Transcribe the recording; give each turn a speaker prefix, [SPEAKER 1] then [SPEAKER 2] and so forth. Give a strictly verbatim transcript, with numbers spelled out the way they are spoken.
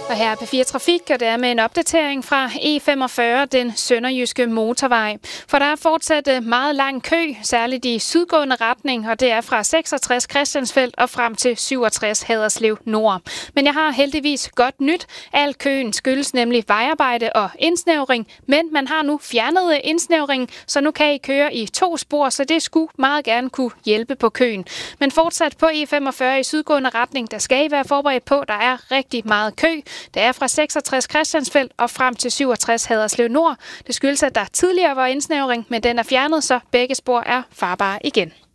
[SPEAKER 1] Og her er P fire Trafik, og det er med en opdatering fra E femogfyrre, den sønderjyske motorvej. For der er fortsat meget lang kø, særligt i sydgående retning, og det er fra seksogtres Christiansfeld og frem til syvogtres Haderslev Nord. Men jeg har heldigvis godt nyt. Al køen skyldes nemlig vejarbejde og indsnævring, men man har nu fjernet indsnævringen, så nu kan I køre i to spor, så det skulle meget gerne kunne hjælpe på køen. Men fortsat på E femogfyrre i sydgående retning, der skal I være forberedt på, der er rigtig meget kø. Det er fra seksogtres Christiansfeld og frem til syvogtres Haderslev Nord. Det skyldes, at der tidligere var indsnævring, men den er fjernet, så begge spor er farbare igen.